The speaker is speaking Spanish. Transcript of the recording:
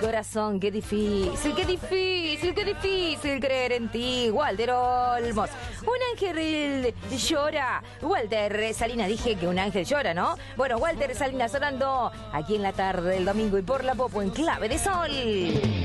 corazón, qué difícil creer en ti, Walter Olmos. Un ángel llora. Walter Salinas, dije que un ángel llora, ¿no? Bueno, Walter Salinas sonando aquí en la tarde del domingo y por la Popo en Clave de Sol.